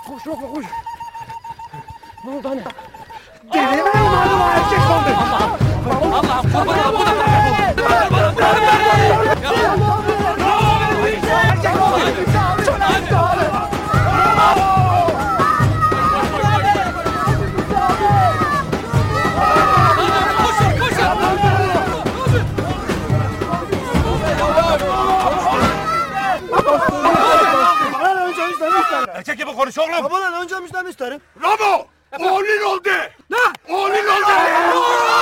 Koş Rafa koş. Ne oldu anne? Deli mi umarım o erkek oldu? Allah'ım kurban olayım. Babadan önce müjdemi isterim. Erkek gibi konuş oğlum. Babadan önce müjdemi isterim. Ramo! Oğlun oldu. Ne? Oğlun oldu.